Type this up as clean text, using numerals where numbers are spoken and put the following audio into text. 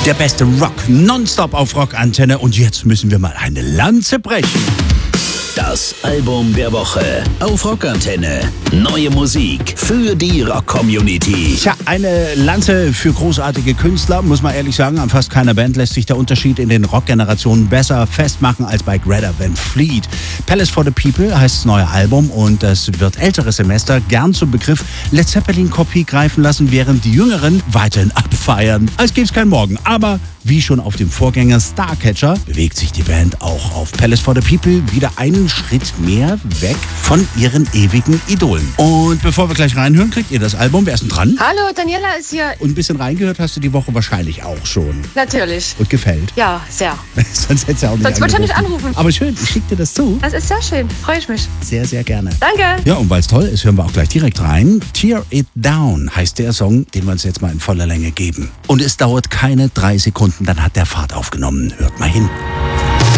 Der beste Rock nonstop auf Rockantenne. Und jetzt müssen wir mal eine Lanze brechen. Das Album der Woche auf Rockantenne. Neue Musik für die Rock-Community. Tja, eine Lanze für großartige Künstler, muss man ehrlich sagen. An fast keiner Band lässt sich der Unterschied in den Rockgenerationen besser festmachen als bei Greta Van Fleet. Palace for the People heißt das neue Album und es wird ältere Semester gern zum Begriff Led Zeppelin-Kopie greifen lassen, während die Jüngeren weiterhin abfeiern. Als gäbe es kein Morgen. Aber wie schon auf dem Vorgänger Starcatcher bewegt sich die Band auch auf Palace for the People wieder einen Schritt mehr weg von ihren ewigen Idolen. Und bevor wir gleich reinhören, kriegt ihr das Album. Wer ist denn dran? Hallo, Daniela ist hier. Und ein bisschen reingehört hast du die Woche wahrscheinlich auch schon. Natürlich. Und gefällt? Ja, sehr. Sonst hättest du auch nicht Sonst würde ich ja nicht anrufen. Aber schön, ich schicke dir das zu. Das ist sehr schön. Freue ich mich. Sehr, sehr gerne. Danke. Ja, und weil es toll ist, hören wir auch gleich direkt rein. Tear It Down heißt der Song, den wir uns jetzt mal in voller Länge geben. Und es dauert keine 3 Sekunden, dann hat der Fahrt aufgenommen. Hört mal hin.